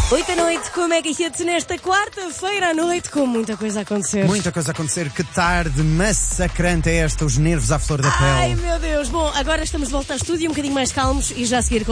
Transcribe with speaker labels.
Speaker 1: 8 com o Mega Hits nesta quarta-feira à noite, com muita coisa a acontecer.
Speaker 2: Muita coisa a acontecer. Que tarde massacrante é esta, os nervos à flor da pele.
Speaker 1: Ai, meu Deus. Bom, agora estamos de volta ao estúdio, um bocadinho mais calmos e já a seguir